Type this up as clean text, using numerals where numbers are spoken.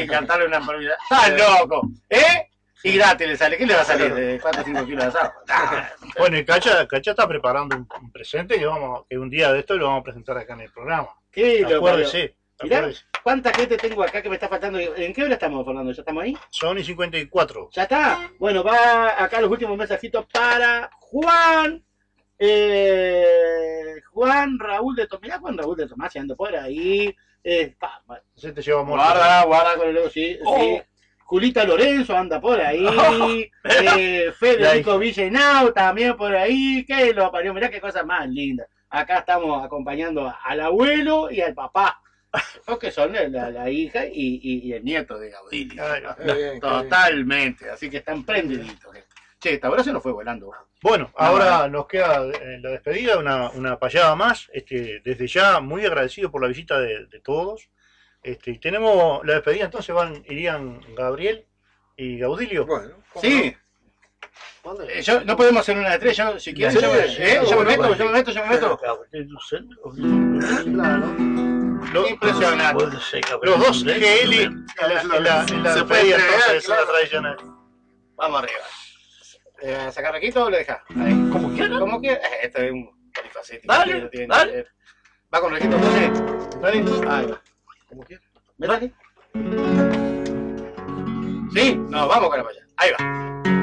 cantarle una improvisación. ¡Estás loco! ¿Eh? Y gratis le sale. ¿Qué le va a salir? ¿De 4 o 5 kilos de asado? Bueno, y Cacha está preparando un presente que un día de esto lo vamos a presentar acá en el programa. ¿Qué lo Acuérdese. Mirá, ¿cuánta gente tengo acá que me está faltando? ¿En qué hora estamos, Fernando? ¿Ya estamos ahí? Son y 54. ¿Ya está? Bueno, va acá los últimos mensajitos para Juan. Juan Raúl de Tomás. Mirá, Juan Raúl de Tomás, anda por ahí. Se te lleva muerto. Guarda con el logo, sí. Julita Lorenzo anda por ahí. Federico Villenau también por ahí. ¿Qué lo parió? Mirá qué cosa más linda. Acá estamos acompañando al abuelo y al papá. Que son la hija y el nieto de Gaudilio. Totalmente, así que están prendiditos. Che, esta hora se nos fue volando. Bueno, ahora nos queda en la despedida una payada más. Desde ya, muy agradecido por la visita de todos. Tenemos la despedida, entonces irían Gabriel y Gaudilio. Bueno, sí. No podemos hacer una de tres, si quieren, yo me meto. Impresionante. Los dos, que Eli en la despedida, entonces, la tradicional. Vamos arriba. ¿Sacar requito o lo dejas? Como quieras. Como quieras. Esto es un polifacético. Dale. ¿Va con requito entonces? Dale. Ahí va. Como quieras. Dale. Sí, no, vamos con la paya. Ahí va.